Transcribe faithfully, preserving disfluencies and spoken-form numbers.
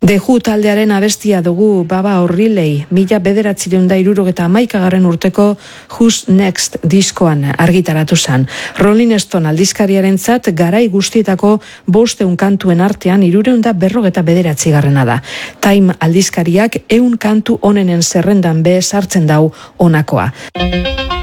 The Who taldearen abestia dugu Baba O'Reilly, mila bederatziehun eta hirurogeta hamaikagarren urteko Who's Next diskoan argitaratu zen. Rolling Stone aldizkariarentzat garai guztietako bosteun kantuen artean hirurehun eta berrogeta bederatzigarrena da. Time aldizkariak ehun kantu onenen zerrendan be sartzen dau honakoa.